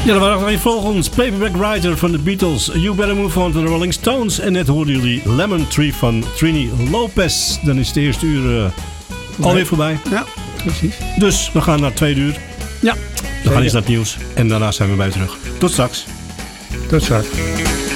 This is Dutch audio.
Ja, dan waren we volgens Paperback Writer van de Beatles, You Better Move On van de Rolling Stones. En net hoorden jullie Lemon Tree van Trini Lopez. Dan is het eerste uur alweer voorbij. Ja, precies. Dus we gaan naar 2 uur. Ja. We gaan eens naar het nieuws. En daarna zijn we bij terug. Tot straks. Tot straks.